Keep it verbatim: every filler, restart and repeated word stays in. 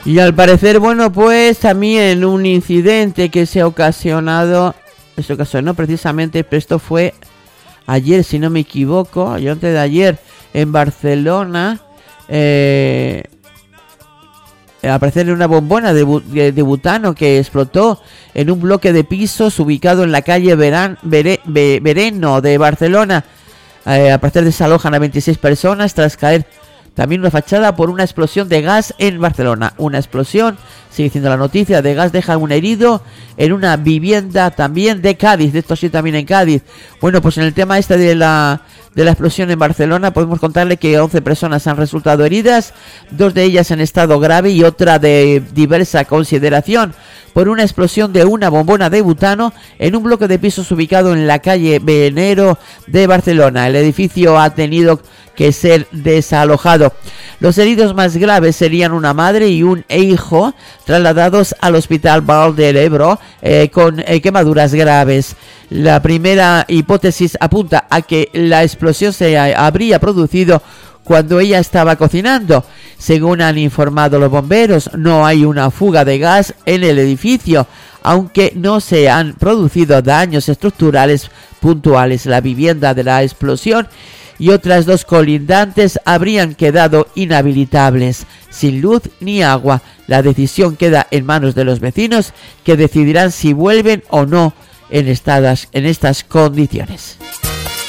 Y al parecer, bueno, pues también un incidente que se ha ocasionado, se ocasionó precisamente, pero esto fue ayer, si no me equivoco, yo antes de ayer, en Barcelona, eh, al parecer una bombona de, bu- de, de butano que explotó en un bloque de pisos ubicado en la calle Verán, Bere, Be, Bereno de Barcelona. Eh, al parecer desalojan a veintiséis personas tras caer también una fachada por una explosión de gas en Barcelona. Una explosión, sigue diciendo la noticia, de gas deja un herido en una vivienda también de Cádiz. De esto sí, también en Cádiz. Bueno, pues en el tema este de la de la explosión en Barcelona, podemos contarle que once personas han resultado heridas, dos de ellas en estado grave y otra de diversa consideración, por una explosión de una bombona de butano en un bloque de pisos ubicado en la calle Venero de Barcelona. El edificio ha tenido que ser desalojado. Los heridos más graves serían una madre y un hijo, trasladados al hospital Vall del Ebro eh, con eh, quemaduras graves. La primera hipótesis apunta a que la explosión se ha, habría producido cuando ella estaba cocinando. Según han informado los bomberos, no hay una fuga de gas en el edificio, aunque no se han producido daños estructurales puntuales. La vivienda de la explosión y otras dos colindantes habrían quedado inhabilitables, sin luz ni agua. La decisión queda en manos de los vecinos, que decidirán si vuelven o no en estas, en estas condiciones.